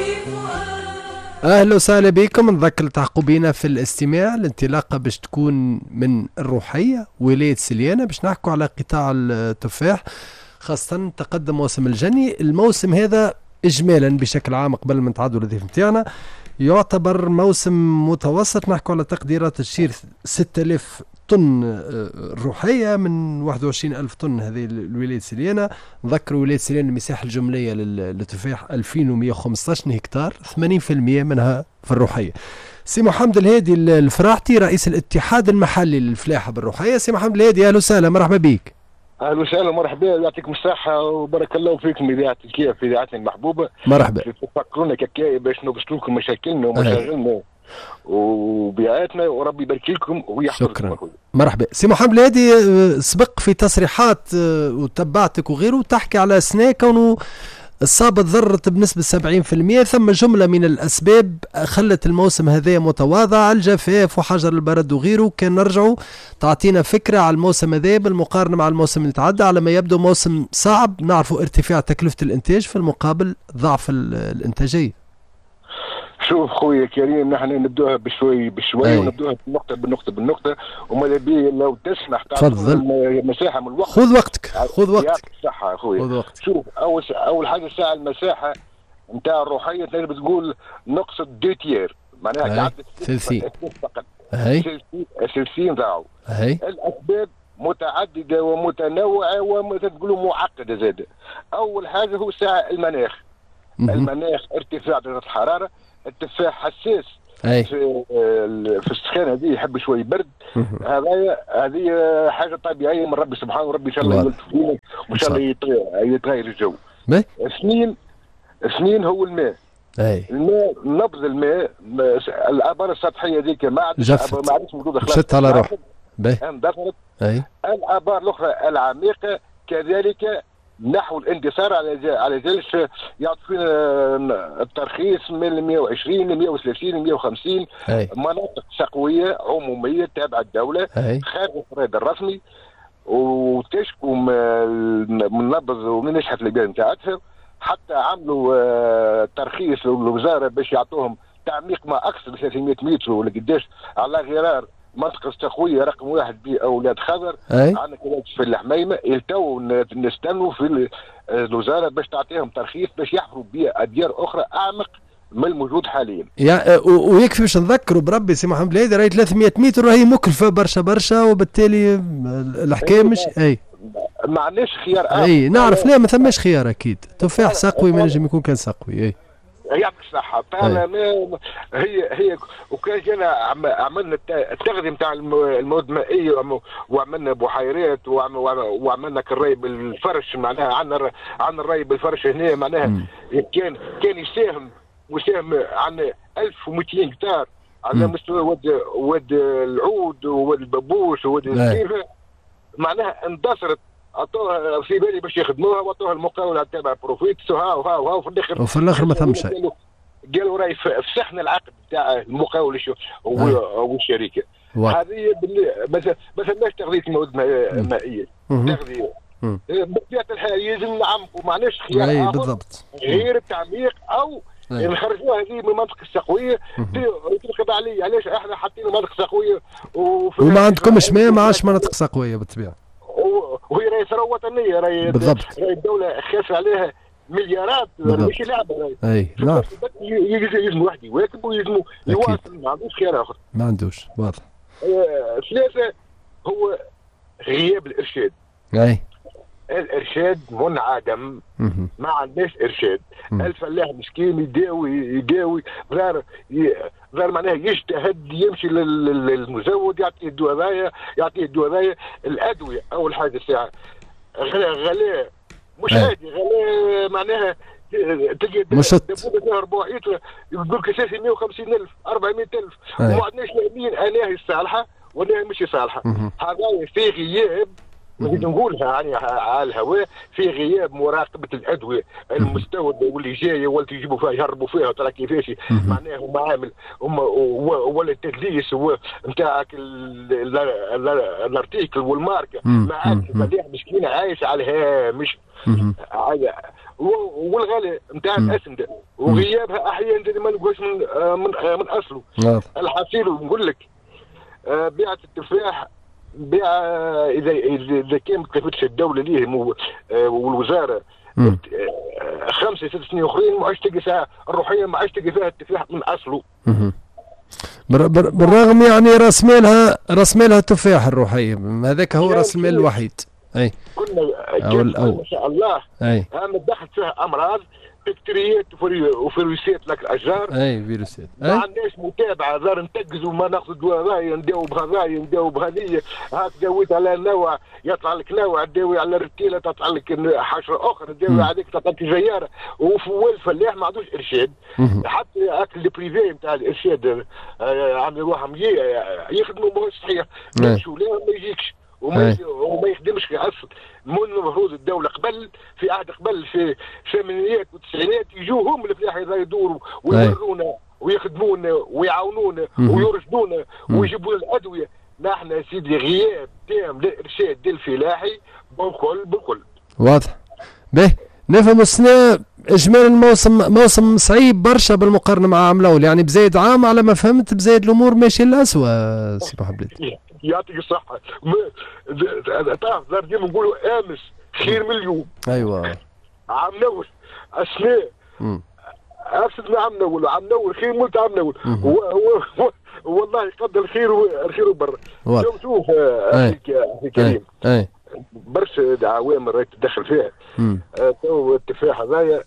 اهلا وسهلا بكم. نذكر التحقوا بينا في الاستماع. الانطلاقه باش تكون من الروحيه ولايه سليانه باش نحكوا على قطاع التفاح، خاصه تقدم موسم الجني. الموسم هذا اجمالا بشكل عام قبل ما نتعدوا للضيف نتاعنا يعتبر موسم متوسط. نحكوا على تقديرات تشير 6000 طن الروحية من 21,000 طن هذه الولاية سليانة. نذكر ولاية سليانة المساحة الجملية للتفاح 2115 هكتار، 80% منها في الروحية. سي محمد الهادي الفراحتي رئيس الاتحاد المحلي للفلاحة بالروحية. سي محمد الهادي اهلا وسهلا، مرحبا بك. اهلا وسهلا، مرحبا، يعطيكم الصحة وبارك الله فيكم إذاعة الكيف، في إذاعتنا المحبوبة. مرحبا. تفكرونا ككاي باش نبسطوا لكم مشاكلنا ومشاغلنا وبيعاتنا، وربي يبارك لكم ويحفظكم. شكرا. مرحبا. سي محمد الهادي، سبق في تصريحات وتبعتك وغيره تحكي على سنة كونه الصابة تضررت بنسبة 70%، ثم جملة من الأسباب خلت الموسم هذا متواضع، الجفاف وحجر البرد وغيره. كان نرجعوا تعطينا فكرة على الموسم هذا بالمقارنة مع الموسم اللي تعدى. على ما يبدو موسم صعب، نعرفوا ارتفاع تكلفة الإنتاج في المقابل ضعف الإنتاجية. شوف خويا كريم، نحن نبدوها بشوي بشوي ونبدوها بالنقطة وماذا بي لو تسمح تفضل مساحة من الوقت. خذ وقتك صح خويا. خذ وقتك. شوف أول حاجة ساعة المساحة نتاع الروحية تقدر تقول نقصد 2 تيير، معناها قعدت ثلثين فقط. ثلثين ضاعوا. الأسباب متعددة ومتنوعة وتقولوا معقدة زادة. أول حاجة هو ساعة المناخ. المناخ ارتفاع درجة الحرارة، التفاح حساس في السخانه هذه، يحب شوي برد. هذه حاجه طبيعيه من ربي سبحانه، وربي ان شاء الله يلطف فينا وان شاء الله يتغير الجو. اثنين هو الماء. الماء، نبض الماء، الابار السطحيه ذيك ما عادش موجوده، خلاص مشت على روح اندثرت. الابار الاخرى العميقه كذلك نحو الاندثار، على ذلك يعطينا الترخيص من 120 ل 130 ل 150 مناطق سقويه عموميه تابعه الدوله خارج الفريد الرسمي، وتشكو من النبض ومن نشحه البيئه نتاعتها. حتى عملوا ترخيص للوزاره باش يعطوهم تعميق ما اكثر من 300 متر ولا قداش على غرار منطقة التقوية رقم 1 بأولاد خضر. عندنا كذلك في الحميمة. يلتو نستنوا في الوزارة باش تعطيهم ترخيص باش يحفروا بها أديار أخرى أعمق من الموجود حاليا. ويكفي باش نذكروا بربي سي محمد الهادي راهي 300 متر راهي مكلفة برشا، وبالتالي الحكاية مش ما عندناش خيار آخر. نعرف، لا ما ثماش خيار أكيد. تفاح سقوي ما نجم يكون كان سقوي. يعطيك الصحة. هي وكان جينا عملنا التغذية نتاع المواد المائية وعملنا بحيرات وعملنا كالري بالفرش. معناها عندنا الري بالفرش هنا، معناها كان يساهم عن 1200 هكتار على مستوى واد العود وواد البابوش وواد الكيفة. معناها اندثرت، عطوها في بالي باش يخدموها وعطوها المقاولة تابع بروفيت وفي الاخر ما ثم شيء. قالوا راهي في سحن العقد تاع المقاول والشركه. هذه ما ثماش تغذيه المواد المائيه. تغذيه بطبيعه الحال يلزم نعمقوا، معناش خيار بالضبط غير التعميق او نخرجوها هذه من المنطقه السقويه. تنقض عليه علاش احنا حاطين منطقه سقويه وما عندكمش ماء، ما عادش مناطق سقويه بالطبيعه. وهي راهي ثروه وطنيه، راهي الدوله خاف عليها مليارات، ماشي لعبه. نعم. يلزم واحد يواكب ويلزم يواصل، ما عندوش خيار اخر. ما عندوش، واضح. 3 هو غياب الارشاد. الارشاد منعدم، ما عندناش ارشاد. الفلاح مسكين يداوي غير معناها يجتهد، يمشي للمزود يعطيه الدواء الادويه. اول حاجه ساعه غلاء مش عادي، غلاء معناها تجي دبوبه 4 لتر يقول لك اساسي 150,000 400,000 وما عندناش لاقيين اناه الصالحه ولا مش صالحه. هذا في غياب، نريد نقولها يعني على الهواء، في غياب مراقبه الادويه المستورده واللي جايه واللي يجيبوا فيها يهربوا فيها ترى كيفاش معناها معامل ولا التدليس نتاعك الارتيكل والماركه معاك فلاح مسكين عايش على الهامش. والغلاء نتاع الاسمده وغيابها احيانا ما نقولش من اصله. الحصيل نقول لك بيعه التفاح بيع اذا كان ما كلفتش الدوله ليه والوزاره 5 6 سنين اخرين ما عادش تلقى ساعه الروحيه ما عادش تلقى فيها التفاح من اصله. بالرغم يعني راس مالها تفاح الروحيه، هذاك هو راس المال الوحيد. اي كنا ما شاء الله اما دخلت فيها امراض بكتيريات وفيروسات لك الاشجار. اي فيروسات ما عندناش متابعه، دار نتقزوا ما ناخذ دواء هذايا نداو بهذايا نداو بهذيا، هاك داويت على نوع يطلع لك نوع، داوي على رتيله تطلع لك حشره اخرى، داوي عليك تطلع لك جياره. وفي الفلاح ما عندوش ارشاد، حتى اكل البريفي نتاع الارشاد عامل روحهم يخدموا ماهوش صحيح، يمشوا لا ما يجيكش وما يخدمش في اصل. المفروض الدوله في عهد قبل في الثمانينات والتسعينات يجوا هم الفلاح هذا يدوروا ويورونا ويخدمونا ويعاونونا ويرشدونا ويجيبوا لنا الادويه. نحن يا سيدي غياب تام للارشاد الفلاحي بالكل. واضح. باهي نفهم السنه اجمال الموسم موسم صعيب برشا بالمقارنه مع عام الاول، يعني بزايد عام على ما فهمت بزايد الامور ماشيه للاسوء سي محمد. يعطيك الصحة. تعرف ديما نقولوا امس خير من اليوم. ايوه. عام نول السنة أفسدنا عام نول خير ملت عام نول. والله يقدر الخير وبر. شوف أخي كريم. برشا عوامل راهي تدخل فيها. تو التفاح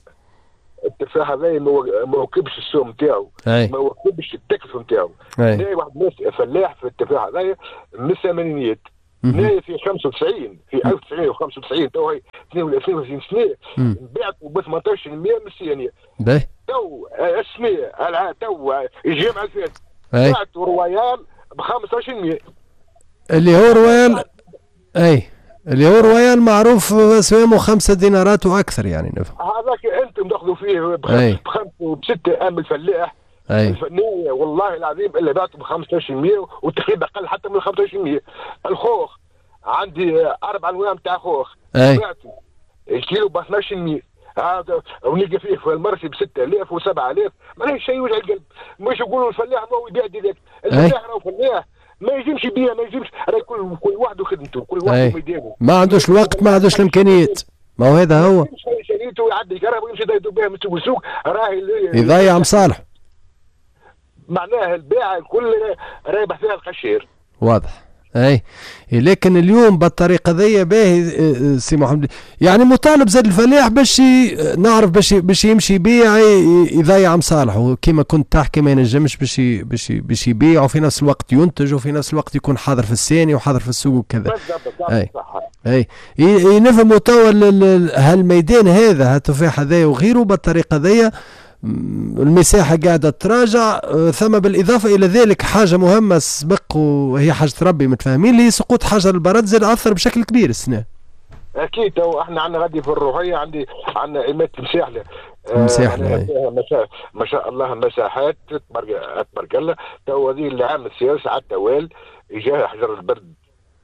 هذايا ما وكبش السوق نتاعو، ما وكبش التكلفه نتاعو. ناي واحد الناس فلاح في التفاح هذايا من الثمانينيات، ناي في 95 في 1995 تو هي 32 سنه بعته ب 18% من السيانيه. تو السنه تو الجامعه اللي فاتت بعته رويال ب 15%. اللي هو رويال اللي هو رويال معروف اسمه 5 دينارات واكثر يعني نفهم. هذاك انت مدخلوا فيه ب5 و6 ام الفلاح الفنيه والله العظيم اللي بعته ب 15% والتقريبا اقل حتى من 15%. الخوخ عندي 4 انواع نتاع خوخ بعته الكيلو ب 12%. هذا ونلقى فيه في المرسي ب 6000 و7000. مانيش شيء وجع القلب. مش يقولوا الفلاح ما هو يبيع ديريكت، الفلاح راهو فلاح ما يجمش بيها ما يجمش. كل واحد وخدمته كل واحد ميدانه، ما عندوش الوقت ما عندوش الامكانيات. ما هو هذا هو شريته يعدي كرهبه ويمشي يدور بها من السوق راهي يضيع مصالح. معناها البيعه الكل رايح فيها القشير. واضح. لكن اليوم بالطريقه ذي باهي سي محمد، يعني مطالب زاد الفلاح باش نعرف باش يمشي يبيع يضيع مصالحه كما كنت تحكي، ما ينجمش باش يبيع وفي نفس الوقت ينتج وفي نفس الوقت يكون حاضر في الثاني وحاضر في السوق وكذا. نفهموا توا هالميدان هذا هالتفاح هذا وغيره بالطريقه ذي المساحة قاعدة تراجع. ثم بالإضافة إلى ذلك حاجة مهمة سبق وهي حاجة ربي متفاهمين اللي سقوط حجر البرد زاد أثر بشكل كبير السنة. أكيد. احنا عندنا غادي في الروحية عندنا عماد مساحلة ما شاء الله مساحات تبارك الله. تو هذه اللي عام السياسة على التوال جاء حجر البرد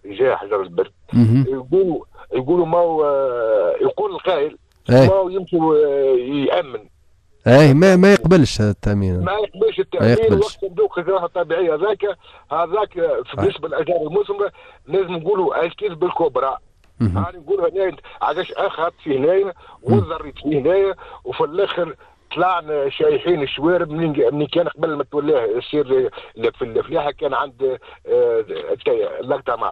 يقولوا ما يقول القائل ما يمشي يأمن ما يقبلش التأمين، ما يقبلش التأمين. وقت صندوق الراحة الطبيعية هذاك بالنسبة للأشجار المثمرة لازم نقولوا الكذب الكبرى. هاني نقولوا هنا علاش اخذت في هنايا وضريت في هنايا وفي الاخر طلعنا شايحين الشوارب من كان قبل ما تولاه السير في الفلاحه كان عند اللقطه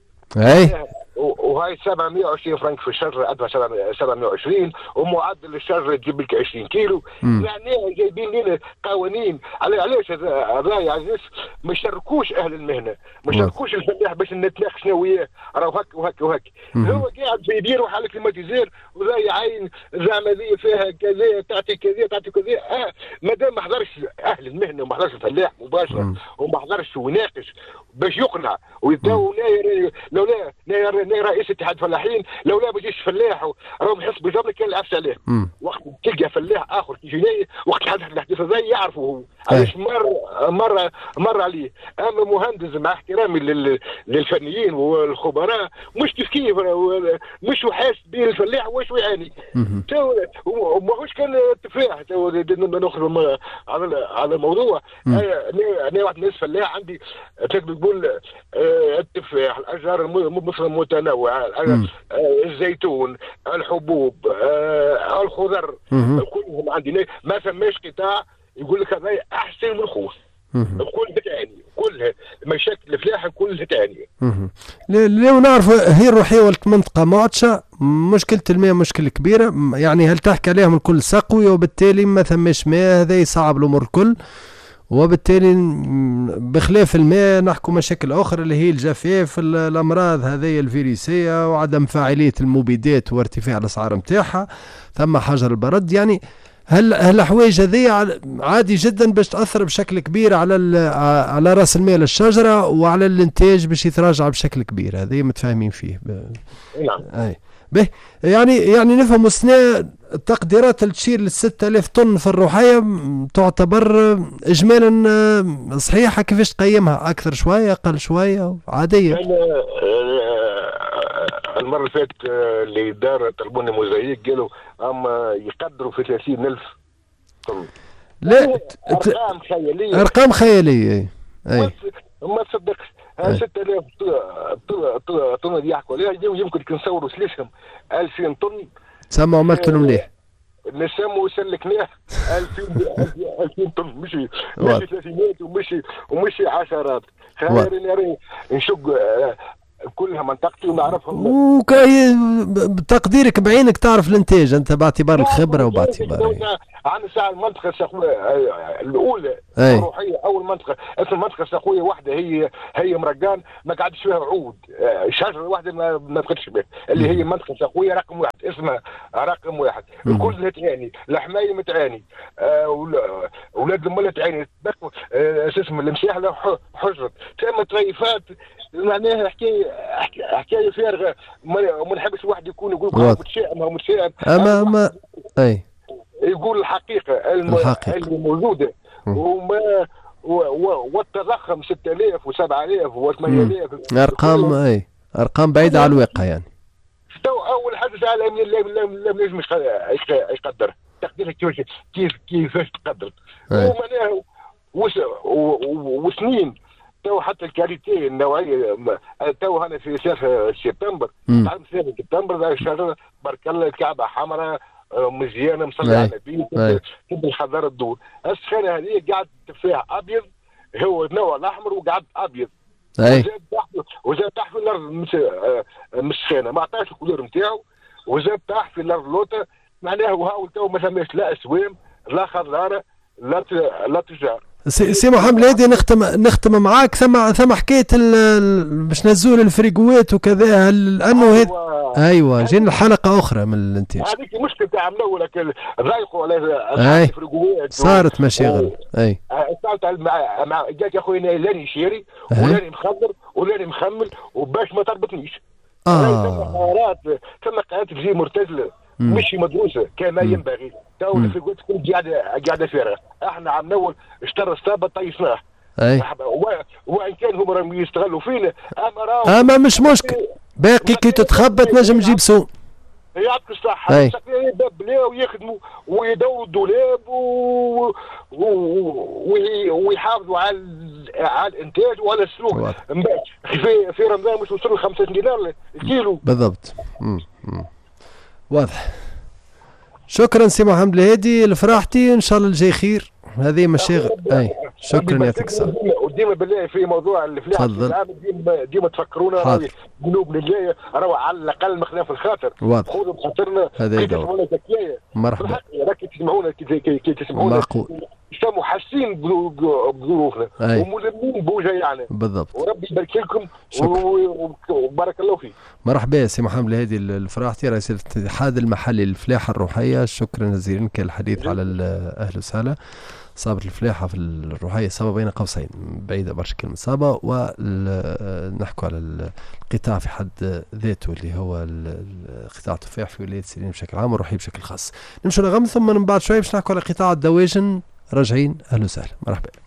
وهاي 720 فرنك في الشجره ادفع 720 ومعدل الشجره تجيب لك 20 كيلو. يعني جايبين لنا قوانين علاش هذا يا عزيز ما يشاركوش اهل المهنه، ما يشاركوش الفلاح باش نتناقشنا وياه راهو هك وهك وهك. هو قاعد في يدير وحال كليماتيزير وذا يعين زعما ذي فيها كذا تعطي كذا تعطي كذا. ما دام ما حضرش اهل المهنه وما حضرش الفلاح مباشره وما حضرش ويناقش باش يقنع ويداو لولا رئيس اتحاد الفلاحين لولا بيجيش فلاح راهم يحس بجبر كان العفس عليه. وقت تلقى فلاح اخر جنائي وقت الحدث زي يعرفوا هو علاش مر مر عليه. اما مهندس مع احترامي للفنيين والخبراء مش كيف مش حاسس به الفلاح واش يعاني. ماهوش كان تفاح نخرج على الموضوع. انا واحد الناس فلاح عندي تقدر تقول التفاح، الاشجار المتنوعه، الزيتون، الحبوب، الخضر، كلهم عندي. ما فماش قطاع يقول لك هذا احسن من الخوف. الكل تعاني، كل مشاكل الفلاحه كلها تعاني. لو نعرف هي الروحيه والمنطقه معطشه، مشكله الماء مشكله كبيره، يعني هل تحكي عليهم الكل سقوي وبالتالي ما ثماش ماء، هذا يصعب الامور الكل، وبالتالي بخلاف الماء نحكوا مشاكل اخرى اللي هي الجفاف، الامراض هذه الفيروسيه، وعدم فاعليه المبيدات وارتفاع الاسعار نتاعها، ثم حجر البرد. يعني هل الحوايج هذه عادي جدا باش تاثر بشكل كبير على راس المال الشجره وعلى الانتاج باش يتراجع بشكل كبير، هذه متفاهمين فيه. نعم. اي به يعني نفهم السنه التقديرات اللي تشير ل 6000 طن في الروحيه تعتبر اجمالا صحيحه، كيفاش تقيمها؟ اكثر شويه اقل شويه عاديه؟ المره اللي فاتت اللي دار طلبوني موزايك قالوا اما يقدروا في 30,000 طن. لا ارقام خياليه، ارقام خياليه. اي ما تصدقش 6000 طن يحكوا عليها، يمكن نصوروا سلسهم 2000 طن. سمعوا عملتوا مليح. نسموا سلكناه 2000 طن، مشي 300 ومشي عشرات. خير نشق كلها منطقتي ونعرفهم. بتقديرك بعينك تعرف الانتاج انت باعتبار الخبره وباعتبار عن ساعه المنطقه الاولى الروحيه، اول منطقه اسم المنطقه الساقويه واحده هي مرقان، ما قعدش فيها عود، شجره واحده ما بقتش بها، اللي هي المنطقه الساقويه رقم واحد، اسمها رقم واحد. الكل تعاني، الحمايه متعاني، اولاد الملا تعاني، اسم المساحه حجرت، ثم طريفات، معناها حكايه فارغه. ما نحبش الواحد يقول متشائم اما اي يقول الحقيقه اللي موجوده. وما والتضخم 6000 و7000 و8000 ارقام بعيده عن الواقع. يعني تو اول حدث عالمي لا ينجم يقدر تقديرك كيفاش تقدر. ومعناها وسنين تو حتى الكاليتي النوعيه. تو انا في شهر سبتمبر، تعرف شهر سبتمبر الشجره بارك الله الكعبه حمراء مزيانه مصلي على النبي كيف الخضار الدور. السخانه هذه قاعد تفاح ابيض، هو النوع الاحمر وقاعد ابيض، وزاد تحت في الارض مش سخانه، ما عطاش الكولور نتاعو، وزاد تحت في الارض لوطه. معناها وهاو تو ما ثماش لا اسوام لا خضاره لا تجار. سي محمد هادي نختم معاك. ثم حكايه باش نزول الفريقوات وكذا، لانه ايوه جينا الحلقه اخرى من الانتاج. هذيك المشكله تاع ملول ضايقوا على الفريقوات، صارت مشاغل. صارت مع قالت يا خويا انا لاني شاري ولاني مخضر ولاني مخمل وباش ما تربطنيش. ثم قناه تجي مرتزله مش مدروسه كما ينبغي. تو الفريقوات كل قاعده فارغه. احنا عم نول اشترى الصابه طيشناه. وان كان هم راهم يستغلوا فينا، اما مش مشكل، باقي كي تتخبط نجم نجيب سوق. يعطيك الصحة. باب بلاو يخدموا ويدوروا الدولاب ويحافظوا على الانتاج وعلى السوق. في رمضان مش وصلوا 5 دينار الكيلو بالضبط. واضح. شكرا سي محمد الهادي لفراحتي، ان شاء الله الجاي خير. هذه مشاغل. شكرا يعطيك الصحة. وديما بالله في موضوع الفلاحة ديما تفكرونا قلوب لله، راهو على الاقل مخنا في الخاطر. خذوا بخاطرنا كي تسمعونا زكاية. مرحبا. راكي تسمعونا كي تسمعونا معقول. استموا حاسين بظروفنا وملمين بوجه يعني. بالضبط. وربي يبارك لكم وبارك الله فيك. مرحبا سي محمد الهادي الفراحتي رئيس الاتحاد المحلي للفلاحة الروحية. شكرا جزيلا كالحديث على اهلا وسهلا. صابت الفلاحة في الروحية صابة بين قوسين، بعيدة برشا كلمة صابة، ونحكوا على القطاع في حد ذاته اللي هو قطاع التفاح في ولاية سليم بشكل عام والروحية بشكل خاص. نمشوا لغم ثم من بعد شوي باش نحكوا على قطاع الدواجن. راجعين. اهلا وسهلا. مرحبا.